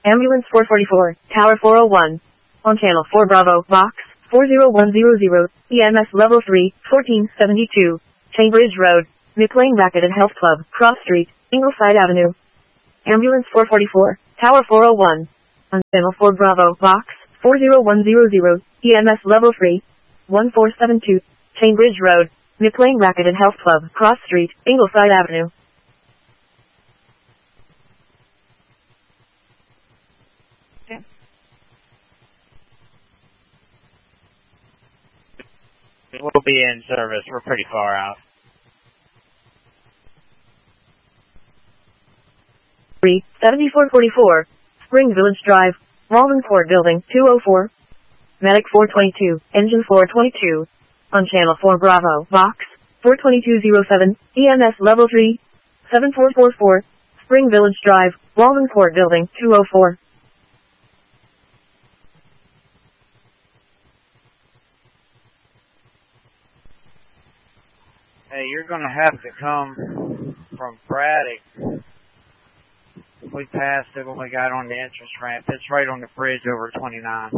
Ambulance 444, Tower 401. On Channel 4 Bravo, Box 40100, EMS Level 3, 1472. Cambridge Road, McLean Racquet and Health Club, Cross Street, Ingleside Avenue. Ambulance 444, Tower 401. On Channel 4 Bravo, Box 40100, EMS Level 3, 1472. Cambridge Road, McLean Racquet and Health Club, Cross Street, Ingleside Avenue. We'll be in service. We're pretty far out. 7444, Spring Village Drive, Walden Court Building, 204. Medic 422, Engine 422. On Channel 4 Bravo, Box 42207, EMS Level 3, 7444, Spring Village Drive, Walden Court Building, 204. Hey, you're going to have to come from Braddock. We passed it when we got on the entrance ramp. It's right on the bridge over 29.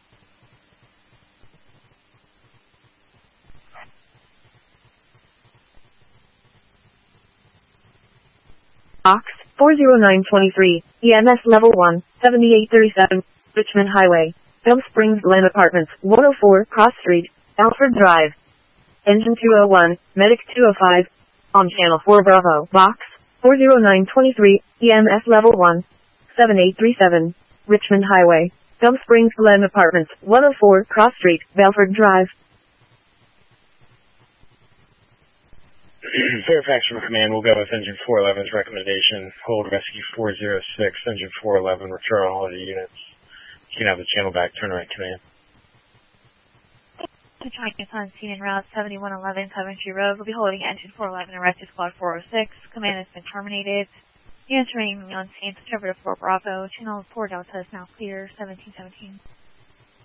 Box 40923, EMS Level 1, 7837, Richmond Highway, Gum Springs Glen Apartments, 104 Cross Street, Alfred Drive. Engine 201, Medic 205. On Channel 4 Bravo, Box 40923, EMS Level 1, 7837, Richmond Highway, Gum Springs Glen Apartments, 104 Cross Street, Belford Drive. Fairfax from command, we'll go with Engine 411's recommendation. Hold rescue 406, Engine 411, return all of the units. You can have the channel back, turn right command. Tracking on scene en route 7111 Coventry Road. We'll be holding Engine 411 and Rescue Squad 406. Command has been terminated. Answering on scene, Conservative 4 Bravo. Channel 4 Delta is now clear, 1717.